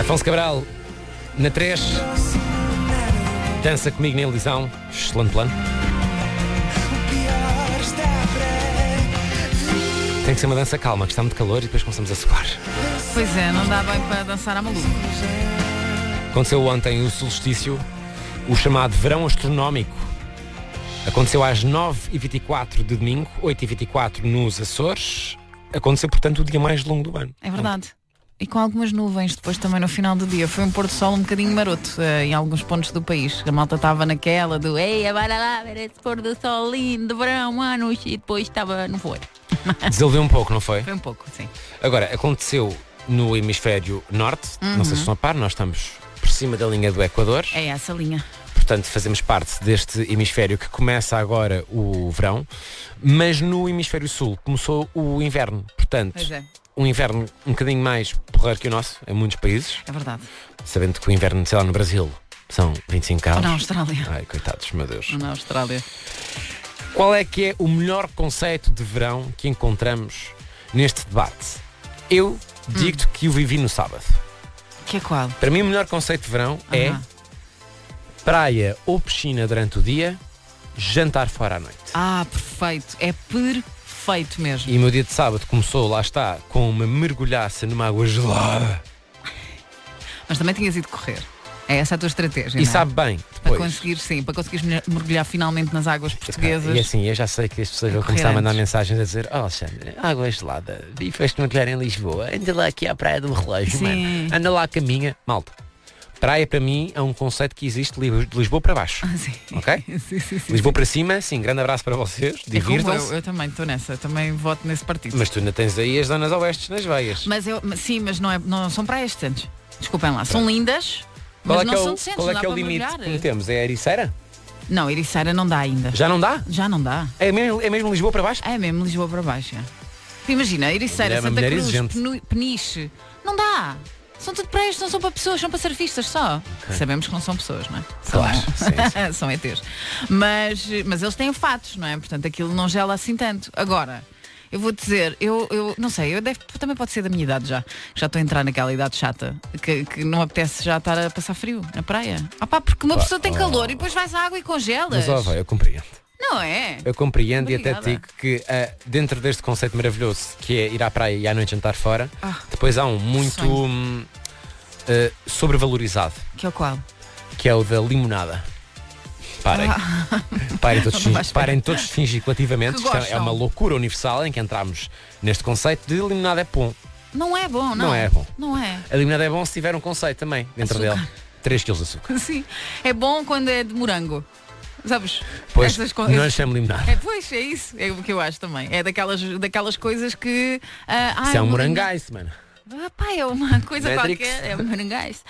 Afonso Cabral, na 3. Dança comigo na ilusão. Excelente plano. Tem que ser uma dança calma, que está muito calor e depois começamos a suar. Pois é, não dá bem para dançar a maluco. Aconteceu ontem o solstício, o chamado verão astronómico. Aconteceu às 9h24 de domingo, 8h24 nos Açores. Aconteceu, portanto, o dia mais longo do ano. É verdade. E com algumas nuvens depois também no final do dia. Foi um pôr do sol um bocadinho maroto em alguns pontos do país. A malta estava naquela do ei, vai lá ver esse pôr do sol lindo de verão, anos, e depois estava, não foi. Desiludeu um pouco, não foi? Foi um pouco, sim. Agora, aconteceu no hemisfério norte, não sei se estão a par, nós estamos por cima da linha do Equador. É essa linha. Portanto, fazemos parte deste hemisfério que começa agora o verão, mas no hemisfério sul começou o inverno. Portanto, Pois é. um inverno um bocadinho mais porreiro que o nosso, em muitos países. É verdade. Sabendo que o inverno, sei lá, no Brasil são 25 graus. Ou na Austrália. Ai, coitados, meu Deus. Ou na Austrália. Qual é que é o melhor conceito de verão que encontramos neste debate? Eu digo-te que o vivi no sábado. Que é qual? Para mim o melhor conceito de verão é praia ou piscina durante o dia, jantar fora à noite. Ah, perfeito. É perfeito mesmo. E o meu dia de sábado começou, lá está, com uma mergulhaça numa água gelada. Mas também tinhas ido correr. É essa a tua estratégia, E não é? sabe bem, Para depois. conseguir, sim, para conseguires mergulhar finalmente nas águas portuguesas. E assim, eu já sei que as pessoas vão começar a mandar mensagens a dizer: oh, Alexandre, água é gelada, e foste mergulhar em Lisboa, anda lá aqui à praia do relógio, Sim. mano, anda lá a caminha. Malta, praia para mim é um conceito que existe de Lisboa para baixo, Sim. ok? sim. Lisboa para cima, sim, grande abraço para vocês, É como divirtam-se. eu também estou nessa, também voto nesse partido. Mas tu ainda tens aí as zonas oestes nas veias. Sim, mas não são praias decentes. Desculpem lá, são lindas, mas não são decentes. qual é não que é dá o para limite mergulhar. que metemos? É a Ericeira? Não, Ericeira não dá ainda. Já não dá? Já não dá. É mesmo Lisboa para baixo? É mesmo Lisboa para baixo. É. Imagina, Ericeira, É uma Santa mulher Cruz, exigente. Peniche. Não dá. São tudo praias, não são para pessoas, são para surfistas só. Sabemos que não são pessoas, não é? Claro, sim. São ETs. Mas eles têm fatos, não é? Portanto, aquilo não gela assim tanto. Agora, eu vou dizer, eu não sei, também pode ser da minha idade já. Já estou a entrar naquela idade chata que não apetece já estar a passar frio na praia. Porque uma pessoa tem calor e depois vais à água e congelas. Mas vai, eu compreendo. Não é? Eu compreendo Obrigada. e até digo que dentro deste conceito maravilhoso que é ir à praia e à noite jantar fora, depois há um muito sobrevalorizado, Que é o qual? que é o da limonada. Parem. Parem todos de fingir coletivamente. Que Isto é gostam. uma loucura universal em que entramos neste conceito de limonada é bom. Não é bom, não. Não é bom. Não é. A limonada é bom se tiver um conceito também dentro Açúcar. dele. 3 kg de açúcar. Sim. É bom quando é de morango. Sabes? Pois, Essas não lhe chamo limonada. Pois, é isso. É o que eu acho também. É daquelas coisas que... Isso é um morangais, mano. É uma coisa Matrix. qualquer, é um morangais.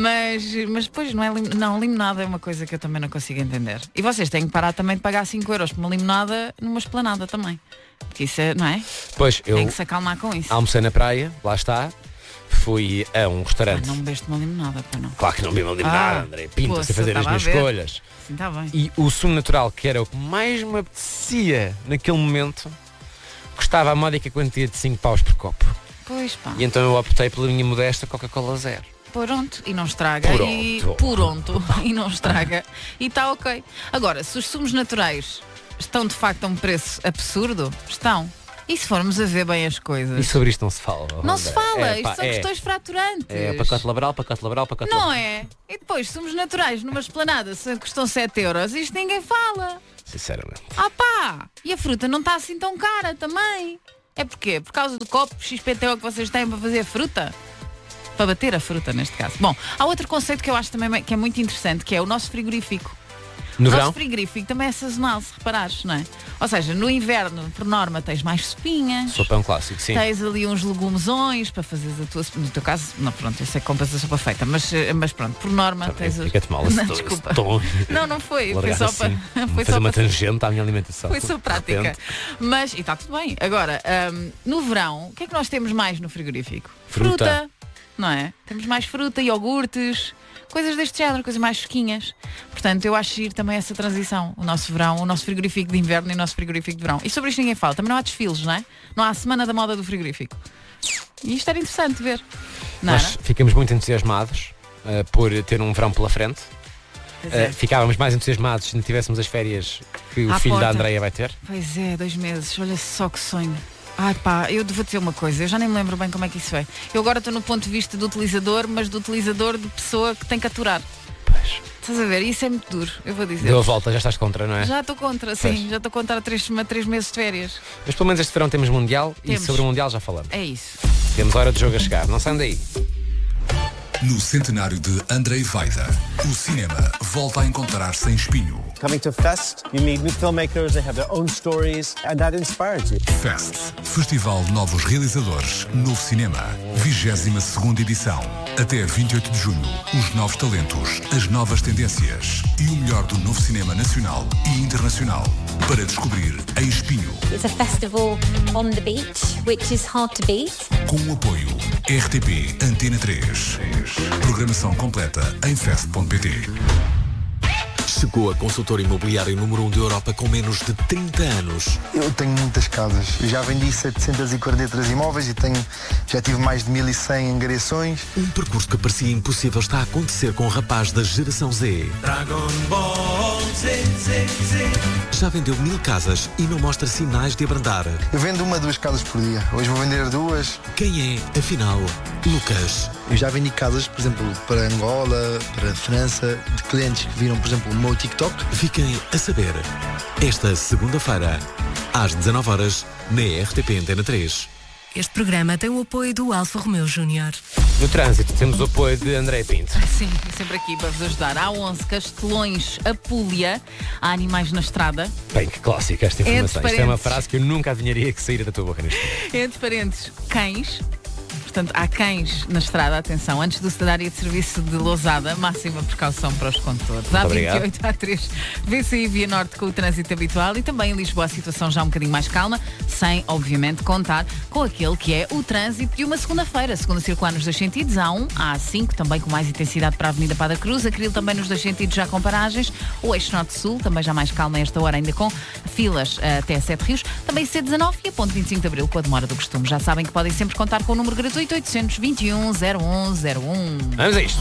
Mas depois não é não, limonada é uma coisa que eu também não consigo entender. E vocês têm que parar também de pagar 5 euros por uma limonada numa esplanada também. Porque isso é, não é? Pois, eu Tem que se acalmar com isso. almocei na praia, lá está. Fui a um restaurante. Não me bebeste uma limonada, pá, não. Claro que não vi uma limonada, André. Pinta-se a fazer as estava minhas a ver. escolhas. Sim, está bem. E o sumo natural, que era o que mais me apetecia naquele momento, custava a módica quantia de 5 paus por copo. Pois pá. E então eu optei pela minha modesta Coca-Cola Zero. Pronto, e não estraga. Pronto. E não estraga. E está ok. Agora, se os sumos naturais estão de facto a um preço absurdo, estão. E se formos a ver bem as coisas? E sobre isto não se fala. Não André. se fala, isto pá, são questões fraturantes. É pacote laboral, pacote laboral, pacote Não laboral. é? E depois, sumos naturais numa esplanada se custam 7 euros, isto ninguém fala. Sinceramente. E a fruta não está assim tão cara também. É porquê? Por causa do copo XPTO que vocês têm para fazer a fruta? Para bater a fruta, neste caso. Bom, há outro conceito que eu acho também que é muito interessante, que é o nosso frigorífico. No O verão? nosso frigorífico também é sazonal, se reparares, não é? Ou seja, no inverno, por norma, tens mais sopinhas. Sopa é um clássico, sim. Tens ali uns legumezões para fazeres a tua... No teu caso, não, pronto, eu sei que compras a sopa feita, mas pronto, por norma tens... Fica-te mal. Não, desculpa. Não foi. Foi só para... Foi fazer só uma para... tangente à minha alimentação. Foi só De prática. repente. Mas, e está tudo bem. Agora, no verão, o que é que nós temos mais no frigorífico? Fruta. Não é? Temos mais fruta, iogurtes, coisas deste género, coisas mais fresquinhas. Portanto, eu acho giro também essa transição. O nosso verão, o nosso frigorífico de inverno e o nosso frigorífico de verão. E sobre isto ninguém fala. Também não há desfiles, não é? Não há a semana da moda do frigorífico. E isto era interessante ver. Nós ficamos muito entusiasmados por ter um verão pela frente. Ficávamos mais entusiasmados se não tivéssemos as férias que o filho da Andreia vai ter. Pois é, 2 meses, olha só que sonho. Ai pá, eu vou dizer uma coisa, eu já nem me lembro bem como é que isso é. Eu agora estou no ponto de vista do utilizador, mas do utilizador de pessoa que tem que aturar. Pois. Estás a ver? Isso é muito duro, eu vou dizer. Deu a volta, já estás contra, não é? Já estou contra, sim, já estou contra 3 meses de férias. Mas pelo menos este verão temos Mundial e sobre o Mundial já falamos. É isso. Temos hora de jogo a chegar, não saiam daí. No centenário de Andrei Vaida, o cinema volta a encontrar-se em Espinho. Coming to Fest, you meet new filmmakers, they have their own stories, and that inspires you. Fest, Festival de Novos Realizadores, Novo Cinema, 22ª edição. Até 28 de junho, os novos talentos, as novas tendências e o melhor do novo cinema nacional e internacional. Para descobrir em Espinho. It's a festival on the beach, which is hard to beat. Com o apoio RTP Antena 3. Programação completa em fest.pt. Chegou a consultora imobiliária número 1 da Europa com menos de 30 anos. Eu tenho muitas casas. Eu já vendi 743 imóveis e já tive mais de 1100 angariações. Um percurso que parecia impossível está a acontecer com o rapaz da geração Z. Dragon Ball Z. Já vendeu 1000 casas e não mostra sinais de abrandar. Eu vendo 1 a 2 casas por dia. Hoje vou vender 2. Quem é, afinal, Lucas? Eu já vendi casas, por exemplo, para Angola, para França, de clientes que viram, por exemplo, o meu TikTok. Fiquem a saber. Esta segunda-feira, às 19h, na RTP Antena 3. Este programa tem o apoio do Alfa Romeo Júnior. No trânsito temos o apoio de André Pinto. Sim, sempre aqui para vos ajudar. A11, Castelões, Apúlia, há animais na estrada. Bem, que clássica esta informação. Isto é uma frase que eu nunca adivinharia que saíra da tua boca neste momento. Entre parentes, cães. Portanto, há cães na estrada, atenção, antes do cenário de serviço de Lousada, máxima precaução para os condutores. A28, A3, VCI Via Norte com o trânsito habitual e também em Lisboa a situação já um bocadinho mais calma, sem, obviamente, contar com aquele que é o trânsito de uma segunda-feira. Segunda circular nos 2 sentidos, A1, A5, também com mais intensidade para a Avenida Padre Cruz, a Cril também nos 2 sentidos já com paragens, o Eixo Norte-Sul, também já mais calma a esta hora, ainda com filas até 7 Rios, também C19 e a ponto 25 de Abril com a demora do costume. Já sabem que podem sempre contar com o número gratuito 821 0101. Vamos a isto.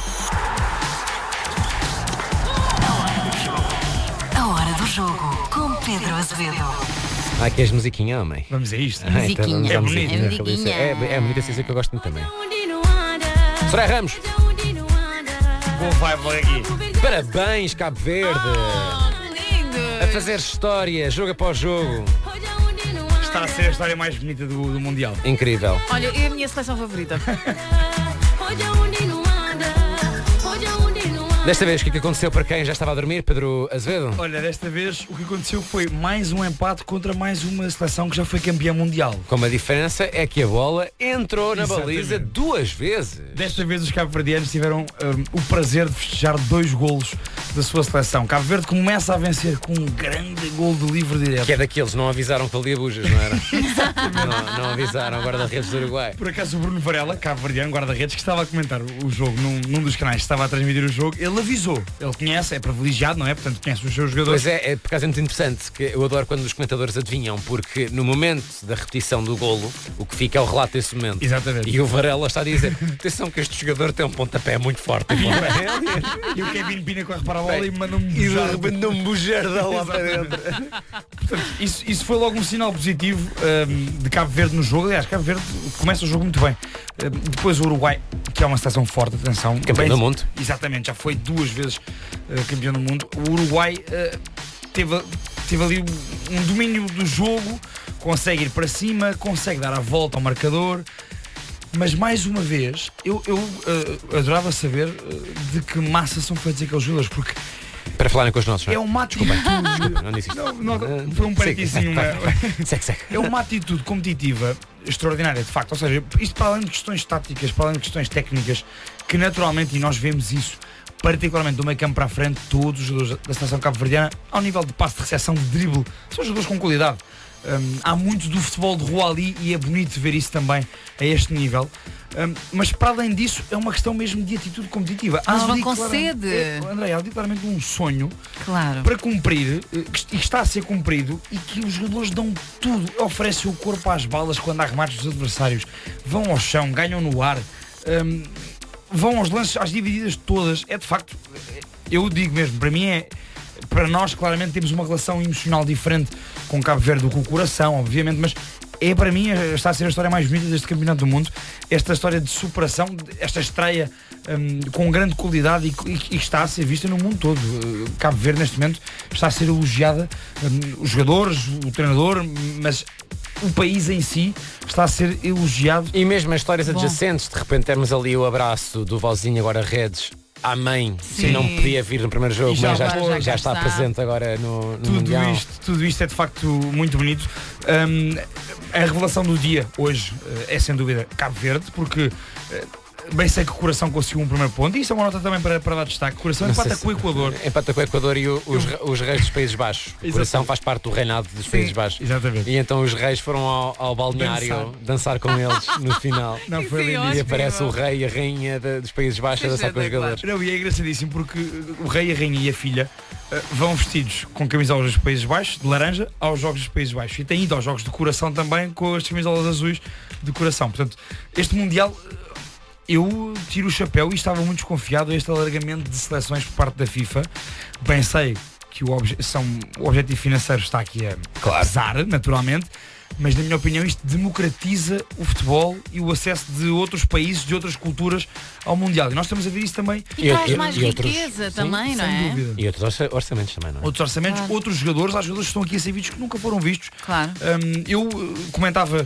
A hora do jogo com Pedro Azevedo. Queres musiquinha, homem? Vamos a isto. Musiquinha. É bonito. É bonita essa que eu gosto muito também. Soraya Ramos. Boa vibe aqui. Parabéns, Cabo Verde. Lindo. A fazer história, jogo após jogo. Está a ser a história mais bonita do Mundial. Incrível. Olha, é a minha seleção favorita. Desta vez, o que aconteceu para quem já estava a dormir, Pedro Azevedo? Olha, desta vez o que aconteceu foi mais um empate contra mais uma seleção que já foi campeã mundial. Com uma diferença é que a bola entrou na baliza 2 vezes. Desta vez os cabo-verdianos tiveram o prazer de festejar 2 golos da sua seleção. Cabo Verde começa a vencer com um grande gol de livre direto. Que é daqueles, não avisaram que valia bujas, não era? não avisaram, guarda-redes do Uruguai. Por acaso o Bruno Varela, cabo-verdiano, guarda-redes, que estava a comentar o jogo num dos canais que estava a transmitir o jogo, ele avisou. Ele conhece, é privilegiado, não é? Portanto, conhece os seus jogadores. Pois é por acaso é muito interessante, que eu adoro quando os comentadores adivinham, porque no momento da repetição do golo, o que fica é o relato desse momento. Exatamente. E o Varela está a dizer, atenção que este jogador tem um pontapé muito forte. E o Kevin Pina corre para a bola e manda-me E de repente dá um bujardão lá para dentro. Portanto, isso foi logo um sinal positivo de Cabo Verde no jogo. Aliás, Cabo Verde começa o jogo muito bem. Depois o Uruguai, que é uma seleção forte, atenção. Campeão do mundo. Exatamente, já foi 2 vezes campeão do mundo. O Uruguai teve ali um domínio do jogo, consegue ir para cima, consegue dar a volta ao marcador. Mas mais uma vez, eu adorava saber de que massa são feitos aqueles jogadores, porque para falarem com os nossos, não é? É uma atitude. Não disse isto. Não, foi um parentezinho. Segue. É uma atitude competitiva extraordinária, de facto. Ou seja, isto para além de questões táticas, para além de questões técnicas, que naturalmente, e nós vemos isso, particularmente do meio campo para a frente, todos os jogadores da seleção cabo-verdiana, ao nível de passe de recepção, de drible, são jogadores com qualidade. Há muito do futebol de rua ali e é bonito ver isso também a este nível. Mas para além disso é uma questão mesmo de atitude competitiva. Eles vão com sede. André, há claramente um sonho para cumprir e está a ser cumprido, e que os jogadores dão tudo, oferecem o corpo às balas quando há remates dos adversários, vão ao chão, ganham no ar, vão aos lances, às divididas todas. É de facto, eu digo mesmo, para nós claramente temos uma relação emocional diferente com Cabo Verde do que o coração, obviamente, mas para mim está a ser a história mais bonita deste campeonato do mundo, esta história de superação, esta estreia com grande qualidade e está a ser vista no mundo todo. Cabo Verde neste momento está a ser elogiada, os jogadores, o treinador, mas o país em si está a ser elogiado. E mesmo as histórias adjacentes, de repente temos ali o abraço do vozinho agora Redes à mãe, que não podia vir no primeiro jogo, mas já está presente agora no Mundial. Tudo isto é de facto muito bonito. A revelação do dia hoje é sem dúvida Cabo Verde, porque bem sei que o Coração conseguiu um primeiro ponto, e isso é uma nota também para dar destaque. O Coração empata com o Equador. Empata com o Equador e os reis dos Países Baixos. O Coração faz parte do reinado dos Países Baixos. Exatamente. E então os reis foram ao balneário dançar com eles no final. Não, foi e aparece o rei e a rainha dos Países Baixos a dançar com os jogadores. Não, e é engraçadíssimo porque o rei, a rainha e a filha vão vestidos com camisolas dos Países Baixos, de laranja, aos Jogos dos Países Baixos. E têm ido aos Jogos de Coração também com as camisolas azuis de Coração. Portanto, este Mundial, eu tiro o chapéu e estava muito desconfiado a este alargamento de seleções por parte da FIFA. Bem sei que o objetivo financeiro está aqui a pesar, naturalmente, mas na minha opinião isto democratiza o futebol e o acesso de outros países, de outras culturas ao Mundial. E nós estamos a ver isso também. E traz mais riqueza também, não é? Sem dúvida. E outros orçamentos também, não é? Outros orçamentos, outros jogadores, há jogadores que estão aqui a ser vistos que nunca foram vistos. Claro. Eu comentava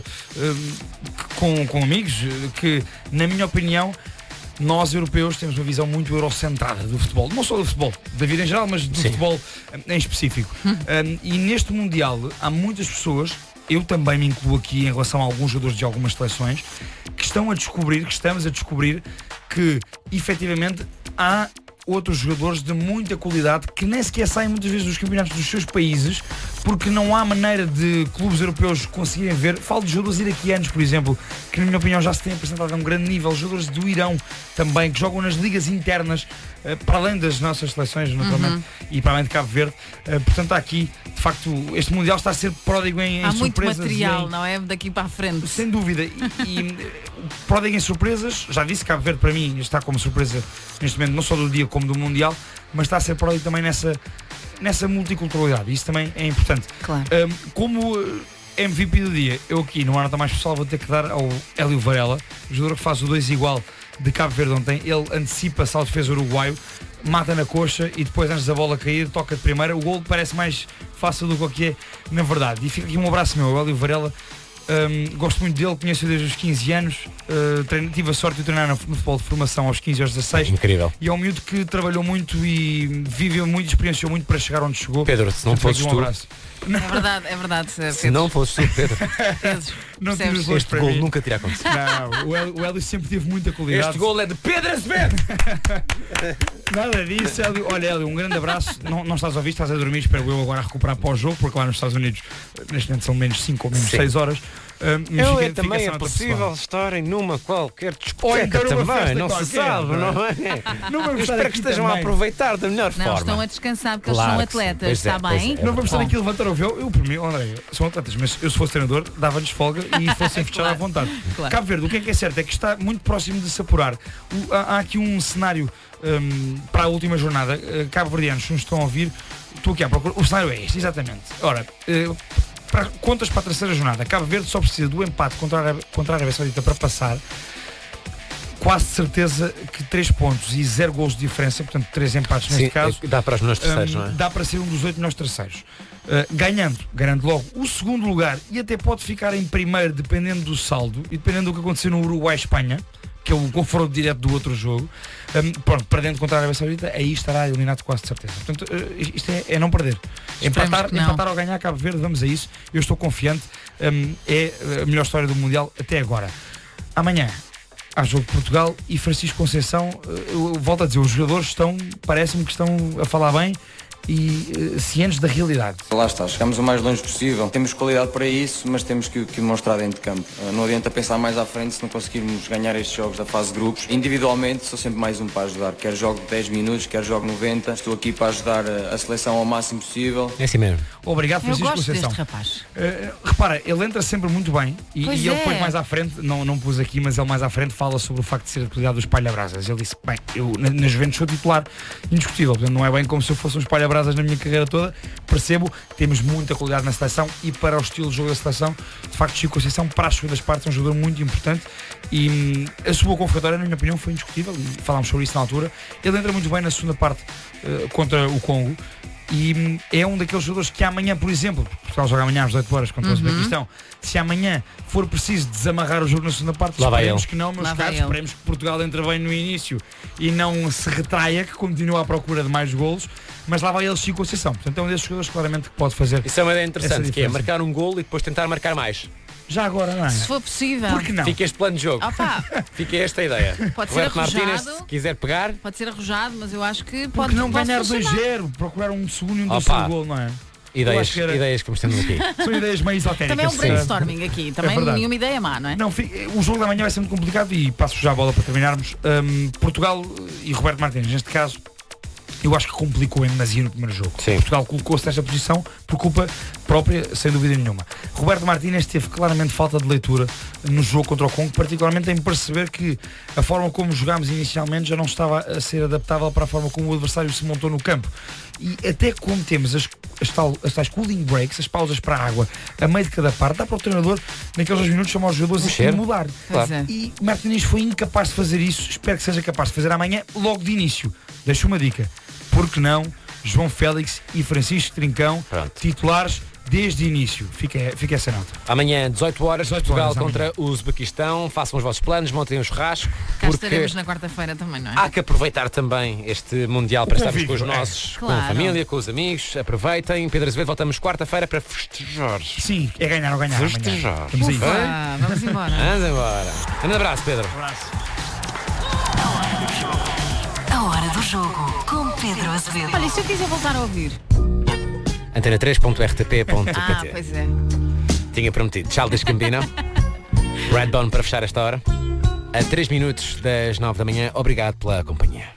com amigos que, na minha opinião, nós europeus temos uma visão muito eurocentrada do futebol, não só do futebol, da vida em geral, mas do futebol em específico. E neste Mundial há muitas pessoas, eu também me incluo aqui em relação a alguns jogadores de algumas seleções, que estamos a descobrir que efetivamente há outros jogadores de muita qualidade que nem sequer saem muitas vezes dos campeonatos dos seus países, porque não há maneira de clubes europeus conseguirem ver. Falo de jogadores iraquianos, por exemplo, que na minha opinião já se têm apresentado a um grande nível, jogadores do Irão também, que jogam nas ligas internas, para além das nossas seleções, naturalmente, e para além de Cabo Verde. Portanto, há aqui, de facto, este Mundial está a ser pródigo em há surpresas. Há muito material, não é? Daqui para a frente. Sem dúvida. E pródigo em surpresas. Já disse, Cabo Verde para mim está como surpresa neste momento, não só do dia como do Mundial, mas está a ser pródigo também nessa multiculturalidade. Isso também é importante. Claro. Como MVP do dia, eu aqui, numa nota mais pessoal, vou ter que dar ao Hélio Varela, o jogador que faz o 2 igual de Cabo Verde ontem. Ele antecipa-se ao defesa uruguaio, mata na coxa e depois, antes da bola cair, toca de primeira. O gol parece mais fácil do que é na verdade. E fica aqui um abraço meu, Hélio Varela. Gosto muito dele, conheço-o desde os 15 anos. Tive a sorte de treinar no futebol de formação aos 15 aos 16. Incrível. E é um miúdo que trabalhou muito e viveu muito, experienciou muito para chegar onde chegou. Pedro, se não fosses tu, é verdade, Pedro. Se não fosses tu, Pedro, não este gol nunca teria acontecido. Não, o Hélio sempre teve muita qualidade. Este gol é de Pedro Azevedo. Nada disso, Hélio. Olha, Hélio, um grande abraço. Não estás a ouvir, estás a dormir, espero eu agora a recuperar para o jogo, porque lá nos Estados Unidos neste momento são menos 5 ou menos 6 horas. Também é possível estarem numa qualquer discoteca também, não se sabe, não é? Eu espero que estejam a aproveitar da melhor forma. Não, estão a descansar porque eles são atletas, está bem? Não vamos estar aqui a levantar o véu. Eu, por mim, André, são atletas, mas eu, se fosse treinador, dava-lhes folga e fossem fechados à vontade. Claro. Cabo Verde, o que é certo é que está muito próximo de se apurar. Há aqui um cenário para a última jornada. Cabo-verdianos, se nos estão a ouvir, estou aqui à procura. O cenário é este, exatamente. Ora, contas para a terceira jornada. Cabo Verde só precisa do empate contra a Arábia Saudita para passar. Quase certeza que 3 pontos e 0 gols de diferença, portanto 3 empates neste caso. Dá para os melhores terceiros, não é? Dá para ser um dos 8 melhores terceiros. Garante logo o segundo lugar e até pode ficar em primeiro, dependendo do saldo e dependendo do que acontecer no Uruguai-Espanha, que é o confronto direto do outro jogo. Pronto, perdendo contra a Arábia Saudita, aí estará eliminado quase de certeza. Portanto, isto é não perder. Empatar ou ganhar Cabo Verde, vamos a isso. Eu estou confiante. É a melhor história do Mundial até agora. Amanhã há jogo de Portugal e Francisco Conceição, eu volto a dizer, os jogadores parece-me que estão a falar bem e cientes da realidade. Lá está, chegamos o mais longe possível. Temos qualidade para isso, mas temos que demonstrar dentro de campo. Não adianta pensar mais à frente se não conseguirmos ganhar estes jogos da fase de grupos. Individualmente sou sempre mais um para ajudar. Quer jogo 10 minutos, quer jogo 90. Estou aqui para ajudar a seleção ao máximo possível. É assim mesmo. Obrigado, Francisco Conceição. Rapaz. Repara, ele entra sempre muito bem e ele depois é. mais à frente, não pus aqui, mas ele mais à frente fala sobre o facto de ser a utilidade do espalha-brasas. Ele disse, bem, eu na Juventus sou titular indiscutível, portanto não é bem como se eu fosse um espalha-brasas na minha carreira toda. Percebo que temos muita qualidade na seleção e para o estilo de jogo da seleção, de facto, Chico Conceição para as segundas partes é um jogador muito importante e a sua convocatória, na minha opinião, foi indiscutível e falámos sobre isso na altura. Ele entra muito bem na segunda parte contra o Congo. E é um daqueles jogadores que amanhã, por exemplo, Portugal joga amanhã às 18 horas contra o Uzbequistão, se amanhã for preciso desamarrar o jogo na segunda parte, esperemos que não, meus caros, esperemos que Portugal entre bem no início e não se retraia, que continua à procura de mais golos, mas lá vai ele, Chico Conceição. Portanto é um desses jogadores claramente que pode fazer. Isso é uma ideia interessante, que é marcar um golo e depois tentar marcar mais. Já agora, não é? Se for possível. Por que não? Fica este plano de jogo. Fica esta ideia. Pode ser Roberto Martínez, arrojado. se quiser pegar. Pode ser arrojado, mas eu acho que pode não ganhar 2-0, procurar um segundo e um terceiro gol, não é? Ideias que vamos tendo aqui. São ideias meio esotéricas. Também é um brainstorming aqui. Também nenhuma ideia má, não é? Não, o jogo da manhã vai ser muito complicado e passo já a bola para terminarmos. Portugal e Roberto Martínez, neste caso, eu acho que complicou em demasia no primeiro jogo. Sim. Portugal colocou-se nesta posição por culpa própria, sem dúvida nenhuma. Roberto Martínez teve claramente falta de leitura no jogo contra o Congo, particularmente em perceber que a forma como jogámos inicialmente já não estava a ser adaptável para a forma como o adversário se montou no campo. E até como temos as tais cooling breaks, as pausas para a água, a meio de cada parte, dá para o treinador, naqueles 2 minutos, chamar os jogadores e mudar. Claro. E Martínez foi incapaz de fazer isso, espero que seja capaz de fazer amanhã, logo de início. Deixo uma dica. Por que não João Félix e Francisco Trincão, titulares desde o início? Fica essa nota. Amanhã, 18 horas, Portugal contra o Uzbequistão. Façam os vossos planos, montem um churrasco. Cá estaremos na quarta-feira também, não é? Há que aproveitar também este Mundial para estarmos com os nossos, Claro. com a família, com os amigos. Aproveitem. Pedro Azevedo, voltamos quarta-feira para festejar. Sim, é ganhar ou ganhar. Festejar. Vamos aí. Vamos embora. Vamos embora. Um abraço, Pedro. Um abraço. A hora do jogo com Pedro Azevedo. Olha, e se eu quiser voltar a ouvir? Antena3.rtp.pt. Pois é. Tinha prometido. Childish Gambino. Redbone para fechar esta hora. A 3 minutos das 9 da manhã. Obrigado pela companhia.